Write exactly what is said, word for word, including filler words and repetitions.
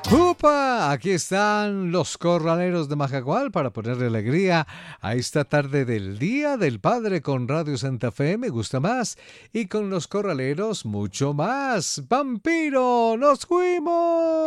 ¡Upa! Aquí están los corraleros de Majagual para ponerle alegría a esta tarde del Día del Padre con Radio Santa Fe, me gusta más, y con los corraleros mucho más. ¡Vampiro! ¡Nos fuimos!